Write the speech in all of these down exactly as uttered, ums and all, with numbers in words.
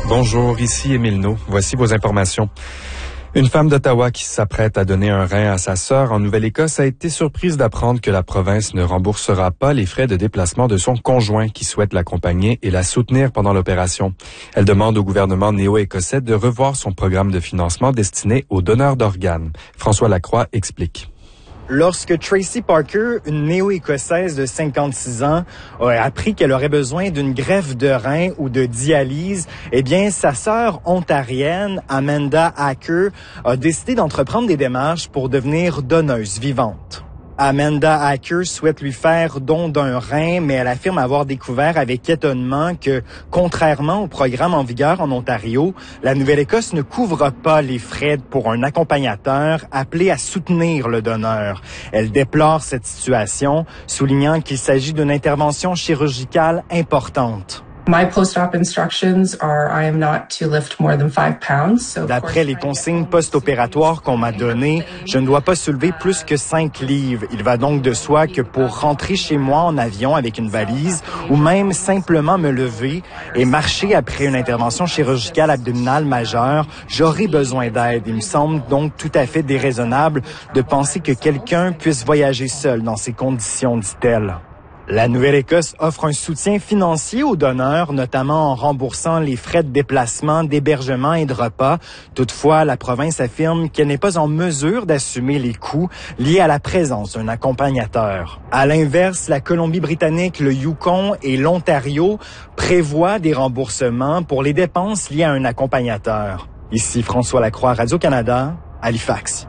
Bonjour, ici Émile No. Voici vos informations. Une femme d'Ottawa qui s'apprête à donner un rein à sa sœur en Nouvelle-Écosse a été surprise d'apprendre que la province ne remboursera pas les frais de déplacement de son conjoint qui souhaite l'accompagner et la soutenir pendant l'opération. Elle demande au gouvernement néo-écossais de revoir son programme de financement destiné aux donneurs d'organes. François Lacroix explique. Lorsque Tracy Parker, une néo-écossaise de cinquante-six ans, a appris qu'elle aurait besoin d'une greffe de rein ou de dialyse, eh bien, sa sœur ontarienne, Amanda Acker, a décidé d'entreprendre des démarches pour devenir donneuse vivante. Amanda Acker souhaite lui faire don d'un rein, mais elle affirme avoir découvert avec étonnement que, contrairement au programme en vigueur en Ontario, la Nouvelle-Écosse ne couvre pas les frais pour un accompagnateur appelé à soutenir le donneur. Elle déplore cette situation, soulignant qu'il s'agit d'une intervention chirurgicale importante. My post-op instructions are I am not to lift more than five pounds. So D'après les consignes post-opératoires qu'on m'a données, je ne dois pas soulever plus que cinq livres. Il va donc de soi que pour rentrer chez moi en avion avec une valise ou même simplement me lever et marcher après une intervention chirurgicale abdominale majeure, j'aurai besoin d'aide. Il me semble donc tout à fait déraisonnable de penser que quelqu'un puisse voyager seul dans ces conditions, dit-elle. La Nouvelle-Écosse offre un soutien financier aux donneurs, notamment en remboursant les frais de déplacement, d'hébergement et de repas. Toutefois, la province affirme qu'elle n'est pas en mesure d'assumer les coûts liés à la présence d'un accompagnateur. À l'inverse, la Colombie-Britannique, le Yukon et l'Ontario prévoient des remboursements pour les dépenses liées à un accompagnateur. Ici François Lacroix, Radio-Canada, Halifax.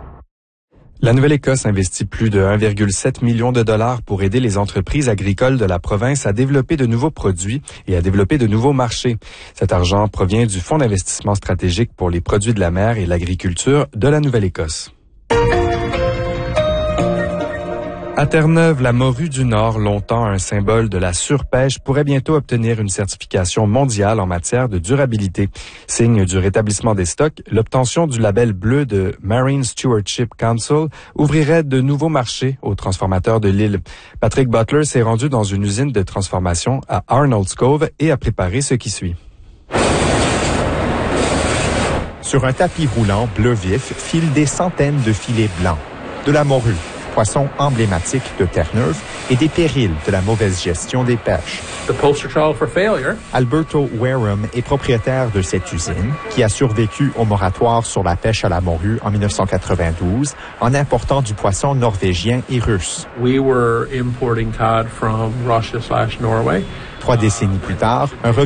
La Nouvelle-Écosse investit plus de un virgule sept million de dollars pour aider les entreprises agricoles de la province à développer de nouveaux produits et à développer de nouveaux marchés. Cet argent provient du Fonds d'investissement stratégique pour les produits de la mer et l'agriculture de la Nouvelle-Écosse. À Terre-Neuve, la morue du Nord, longtemps un symbole de la surpêche, pourrait bientôt obtenir une certification mondiale en matière de durabilité. Signe du rétablissement des stocks, l'obtention du label bleu de Marine Stewardship Council ouvrirait de nouveaux marchés aux transformateurs de l'île. Patrick Butler s'est rendu dans une usine de transformation à Arnold's Cove et a préparé ce qui suit. Sur un tapis roulant bleu vif filent des centaines de filets blancs. De la morue, poisson emblématique de Terre-Neuve, et des périls de la mauvaise gestion des pêches. The poster child for failure. Alberto Wareham est propriétaire de cette usine qui a survécu au moratoire sur la pêche à la morue en dix-neuf cent quatre-vingt-douze en important du poisson norvégien et russe. We were importing cod from Russia slash Norway. Trois décennies plus tard, un